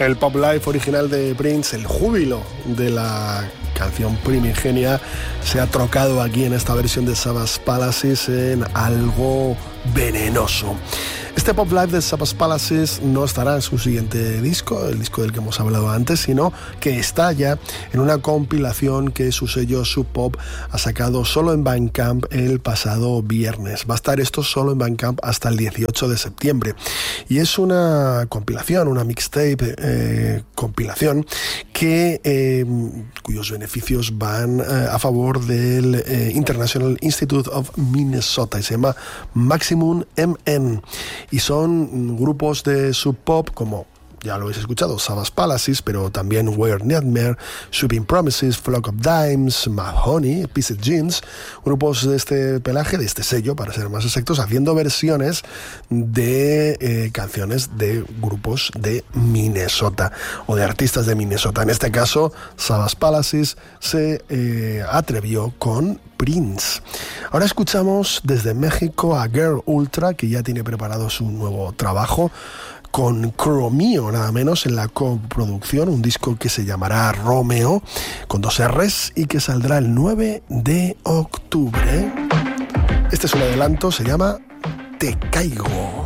El Pop Life original de Prince, el júbilo de la canción primigenia, se ha trocado aquí en esta versión de Savage Palaces en algo venenoso. Este Pop Life de Savage Palaces no estará en su siguiente disco, el disco del que hemos hablado antes, sino que está ya en una compilación que su sello Sub Pop ha sacado solo en Bandcamp el pasado viernes. Va a estar esto solo en Bandcamp hasta el 18 de septiembre. Y es una compilación, una mixtape compilación cuyos beneficios van a favor del International Institute of Minnesota y se llama Maximum MN. Y son grupos de Sub Pop como, ya lo habéis escuchado, Savage Palaces, pero también Weird Nightmare, Sweeping Promises, Flock of Dimes, Mahoney, Pieces Jeans, grupos de este pelaje, de este sello, para ser más exactos, haciendo versiones de canciones de grupos de Minnesota o de artistas de Minnesota. En este caso, Savage Palaces se atrevió con Prince. Ahora escuchamos desde México a Girl Ultra, que ya tiene preparado su nuevo trabajo con Chromeo, nada menos, en la coproducción, un disco que se llamará Romeo, con 2 R's, y que saldrá el 9 de octubre. Este es un adelanto, se llama Te Caigo.